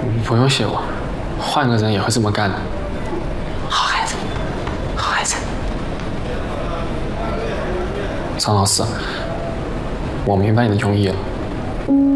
不用谢我，换个人也会这么干的。 好孩子，好孩子。 张老师，我明白你的用意了。